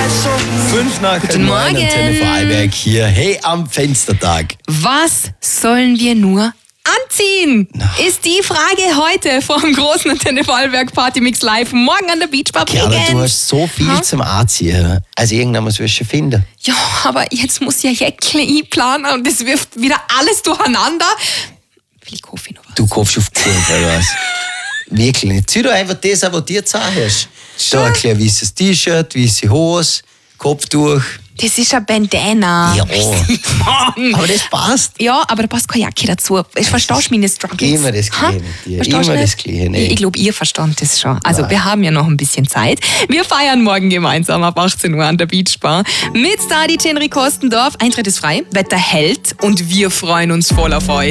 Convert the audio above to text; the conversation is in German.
5 nach Guten 9 Morgen. Antenne Vorarlberg hier. Hey, am Fenstertag. Was sollen wir nur anziehen? Ist die Frage heute vom großen Antenne Vorarlberg Partymix Live. Morgen an der Beachbar Gerda, Bregenz. du hast so viel zum Anziehen. Also irgendwann muss ich schon finden. Ja, aber jetzt muss ja Jäckle einplanen und das wirft wieder alles durcheinander. Will ich Kaffee noch was? Du kaufst auf Kuchen oder was? Wirklich nicht. Zieh doch einfach das an, was dir zu hast. Da ein kleines weißes T-Shirt, weiße Hose, Kopftuch. Das ist ein Bandana. Ja. Mann. Aber das passt. Ja, aber da passt keine Jacke dazu. Verstehst du meine Struggles? Immer das Gleiche mit dir. Verstehst du Immer nicht? das Gleiche, nee. Ich glaube, ihr verstand das schon. Also Nein. wir haben ja noch ein bisschen Zeit. Wir feiern morgen gemeinsam ab 18 Uhr an der Beachbar mit Star DJ Enrique Kostendorf. Eintritt ist frei, Wetter hält und wir freuen uns voll auf euch.